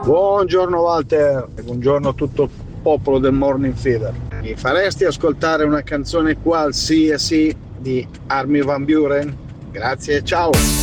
Buongiorno Walter, e buongiorno a tutto il popolo del Morning Feeder. Mi faresti ascoltare una canzone qualsiasi di Armin van Buuren? Grazie, ciao!